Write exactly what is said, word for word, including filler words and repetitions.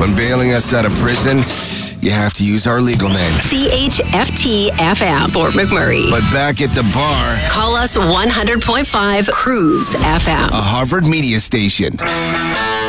When bailing us out of prison, you have to use our legal name. C H F T F M, Fort McMurray. But back at the bar, call us one hundred point five Cruise F M. A Harvard media station.